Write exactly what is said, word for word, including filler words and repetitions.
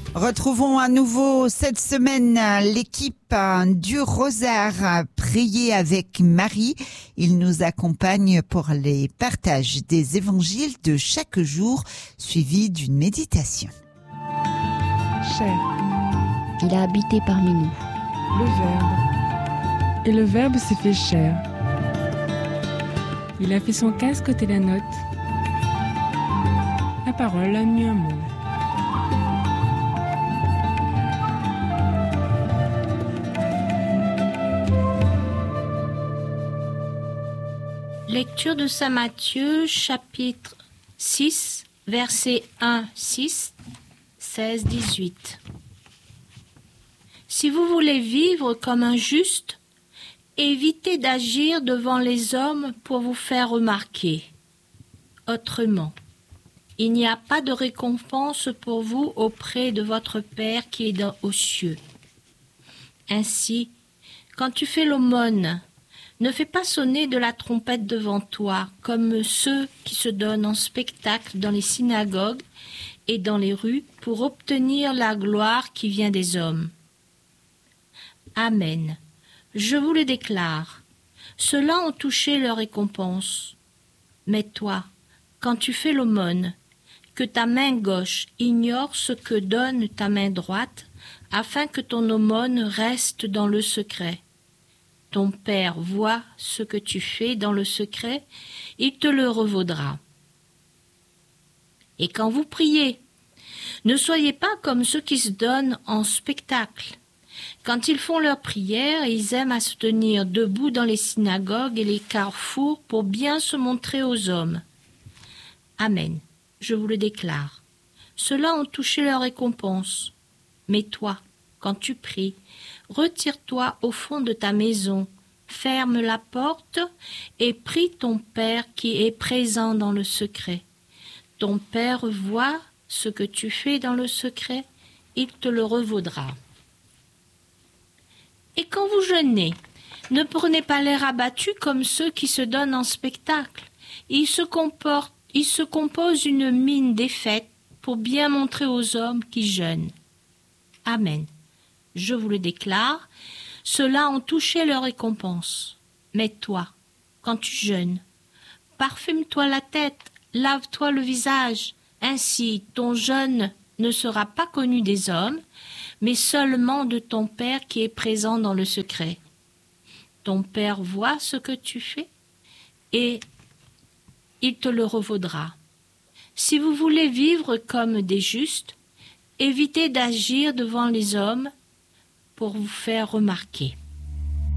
Retrouvons à nouveau cette semaine l'équipe du Rosaire Prier avec Marie. Il nous accompagne pour les partages des évangiles de chaque jour, suivis d'une méditation. Cher. Il a habité parmi nous. Le Verbe. Et le Verbe s'est fait chair. Il a fait son casque côté la note. La parole a mis un mot. Lecture de saint Matthieu, chapitre six, versets un, six, seize, dix-huit. Si vous voulez vivre comme un juste, évitez d'agir devant les hommes pour vous faire remarquer. Autrement, il n'y a pas de récompense pour vous auprès de votre Père qui est dans, aux cieux. Ainsi, quand tu fais l'aumône, ne fais pas sonner de la trompette devant toi, comme ceux qui se donnent en spectacle dans les synagogues et dans les rues pour obtenir la gloire qui vient des hommes. Amen. Je vous le déclare. Ceux-là ont touché leur récompense. Mais toi, quand tu fais l'aumône, que ta main gauche ignore ce que donne ta main droite, afin que ton aumône reste dans le secret. Ton Père voit ce que tu fais dans le secret, il te le revaudra. Et quand vous priez, ne soyez pas comme ceux qui se donnent en spectacle. Quand ils font leur prière, ils aiment à se tenir debout dans les synagogues et les carrefours pour bien se montrer aux hommes. Amen, je vous le déclare. Ceux-là ont touché leur récompense. Mais toi, quand tu pries, retire-toi au fond de ta maison, ferme la porte et prie ton Père qui est présent dans le secret. Ton Père voit ce que tu fais dans le secret, il te le revaudra. Et quand vous jeûnez, ne prenez pas l'air abattu comme ceux qui se donnent en spectacle. Ils se comportent, ils se composent une mine défaite pour bien montrer aux hommes qui jeûnent. Amen. Je vous le déclare, ceux-là ont touché leur récompense. Mais toi, quand tu jeûnes, parfume-toi la tête, lave-toi le visage. Ainsi, ton jeûne ne sera pas connu des hommes, mais seulement de ton Père qui est présent dans le secret. Ton Père voit ce que tu fais et il te le revaudra. Si vous voulez vivre comme des justes, évitez d'agir devant les hommes pour vous faire remarquer.